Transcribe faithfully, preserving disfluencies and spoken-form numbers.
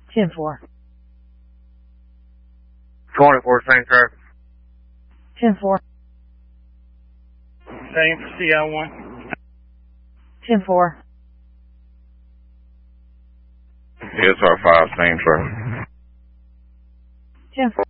ten four. twenty-four, same traffic. ten four. Same for C I one. ten four. S R five, same traffic. ten four.